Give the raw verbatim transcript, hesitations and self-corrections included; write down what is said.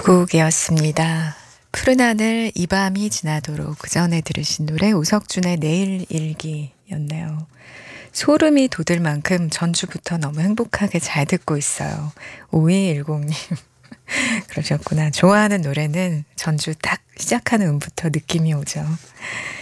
곡이었습니다. 푸른 하늘 이 밤이 지나도록 그 전에 들으신 노래 오석준의 내일 일기였네요. 소름이 돋을 만큼 전주부터 너무 행복하게 잘 듣고 있어요. 오이일공님 그러셨구나. 좋아하는 노래는 전주 딱 시작하는 음부터 느낌이 오죠.